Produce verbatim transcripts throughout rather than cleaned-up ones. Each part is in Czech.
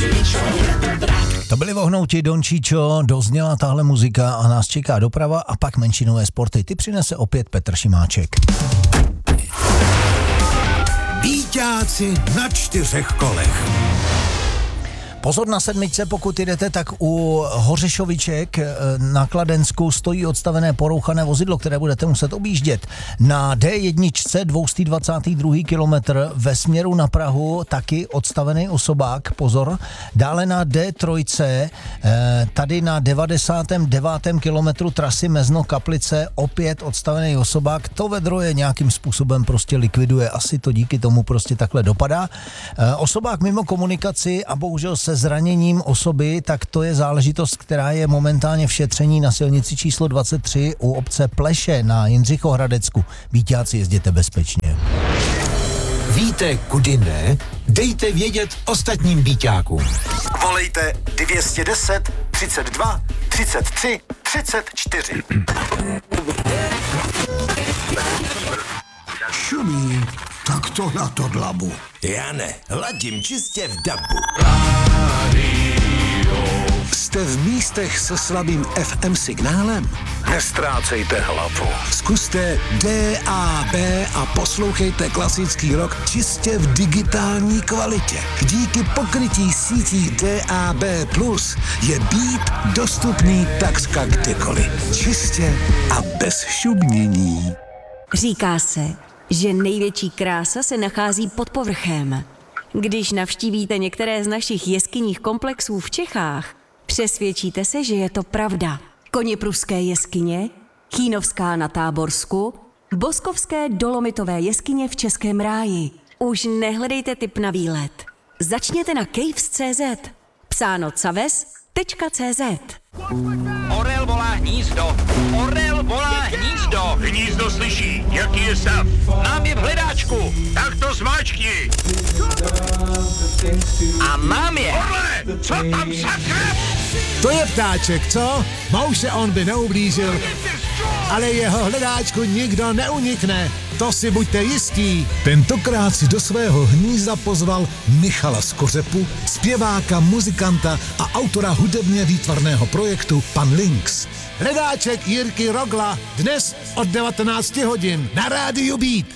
To byli vohnouti Don Číčo, dozněla tahle muzika a nás čeká doprava a pak menšinové sporty. Ty přinese opět Petr Šimáček. Víťáci na čtyřech kolech. Pozor na sedmičce, pokud jdete, tak u Hořešoviček na Kladensku stojí odstavené porouchané vozidlo, které budete muset objíždět. Na D jedna dvě stě dvacet dva kilometr ve směru na Prahu taky odstavený osobák, pozor. Dále na D tři, tady na devadesátém devátém kilometru trasy Mezno Kaplice opět odstavený osobák. To vedro je nějakým způsobem prostě likviduje, asi to díky tomu prostě takhle dopadá. Osobák mimo komunikaci a bohužel se zraněním osoby, tak to je záležitost, která je momentálně v šetření na silnici číslo dvacet tři u obce Pleše na Jindřichohradecku. Víťáci, jezděte bezpečně. Víte, kudy ne? Dejte vědět ostatním víťákům. Volejte dvě stě deset, třicet dva, třicet tři, třicet čtyři. Šumí, tak to na to dlabu. Já ne, ladím čistě v dabu. Jste v místech se slabým F M signálem? Nestrácejte hlavu. Zkuste D A B a poslouchejte klasický rock čistě v digitální kvalitě. Díky pokrytí sítí D A B plus je beat dostupný takřka kdekoliv. Čistě a bez šubnění. Říká se, že největší krása se nachází pod povrchem. Když navštívíte některé z našich jeskyních komplexů v Čechách, přesvědčíte se, že je to pravda. Koněpruské jeskyně, Chýnovská na Táborsku, Boskovské dolomitové jeskyně v Českém ráji. Už nehledejte tip na výlet. Začněte na caves tečka cé zet. Psáno caves tečka cé zet. Orel volá hnízdo. Orel volá hnízdo. Hnízdo slyší, jaký je stav. Mám je v hledáčku. Tak to zmáčkni. A mám je. Orle, co tam sakra? To je ptáček, co? Mouše on by neublížil, ale jeho hledáčku nikdo neunikne. To si buďte jistí. Tentokrát si do svého hnízda pozval Michala z Kořepu, zpěváka, muzikanta a autora hudebně výtvarného projektu Pan Lynx. Hledáček Jirky Rogla dnes od devatenáct hodin na Rádiu Beat.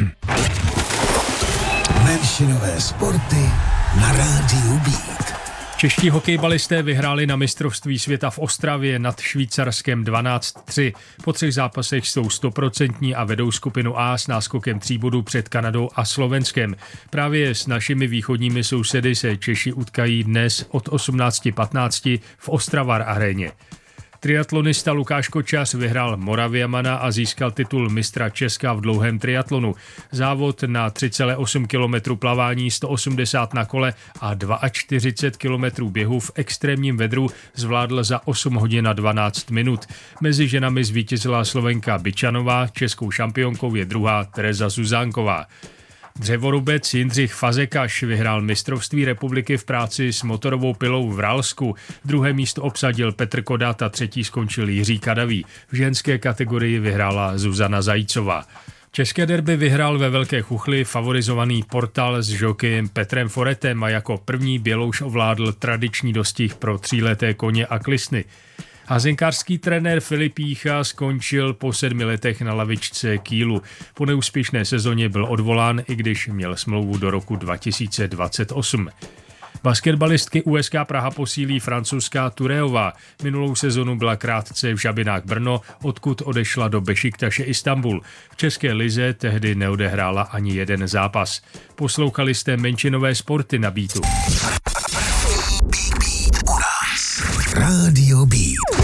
Menšinové sporty na Rádiu Beat. Čeští hokejbalisté vyhráli na mistrovství světa v Ostravě nad Švýcarskem dvanáct tři. Po třech zápasech jsou stoprocentní a vedou skupinu A s náskokem tří bodů před Kanadou a Slovenskem. Právě s našimi východními sousedy se Češi utkají dnes od osmnáct patnáct v Ostravar aréně. Triatlonista Lukáš Kočař vyhrál Moraviamana a získal titul mistra Česka v dlouhém triatlonu. Závod na tři celá osm kilometru plavání, sto osmdesát na kole a čtyřicet dva kilometrů běhu v extrémním vedru zvládl za osm hodin a dvanáct minut. Mezi ženami zvítězila Slovenka Byčanová, českou šampionkou je druhá Tereza Zuzánková. Dřevorubec Jindřich Fazekaš vyhrál mistrovství republiky v práci s motorovou pilou v Ralsku. Druhé místo obsadil Petr Kodat a třetí skončil Jiří Kadavý. V ženské kategorii vyhrála Zuzana Zajícová. České derby vyhrál ve Velké Chuchli favorizovaný Portal s žokejem Petrem Foretem a jako první Bělouš ovládl tradiční dostih pro tříleté koně a klisny. Házenkářský trenér Filip Jícha skončil po sedmi letech na lavičce Kielu. Po neúspěšné sezóně byl odvolán, i když měl smlouvu do roku dva tisíce dvacet osm. Basketbalistky U S K Praha posílí francouzská Tureová. Minulou sezonu byla krátce v Žabinách Brno, odkud odešla do Bešiktaše Istanbul. V české lize tehdy neodehrála ani jeden zápas. Poslouchali jste menšinové sporty na Beatu. Rádio Beat.